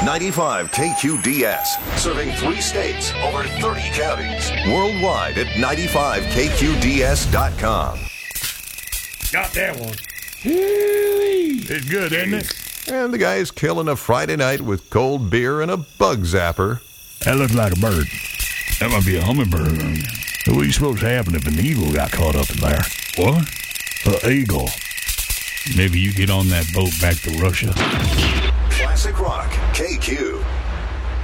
95 KQDS, serving 3 states, over 30 counties. Worldwide at 95KQDS.com. Got that one. It's good, isn't it? And the guy's killing a Friday night with cold beer and a bug zapper. That looks like a bird. That might be a hummingbird. What are you supposed to happen if an eagle got caught up in there? What? An eagle. Maybe you get on that boat back to Russia. Classic Rock, KQ.